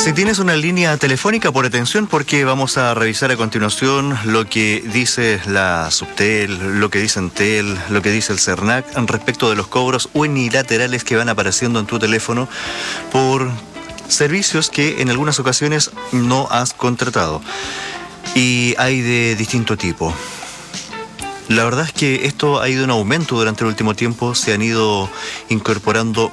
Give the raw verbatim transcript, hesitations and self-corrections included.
Si tienes una línea telefónica, por atención, porque vamos a revisar a continuación lo que dice la Subtel, lo que dice Entel, lo que dice el CERNAC respecto de los cobros unilaterales que van apareciendo en tu teléfono por servicios que en algunas ocasiones no has contratado. Y hay de distinto tipo. La verdad es que esto ha ido en aumento durante el último tiempo, se han ido incorporando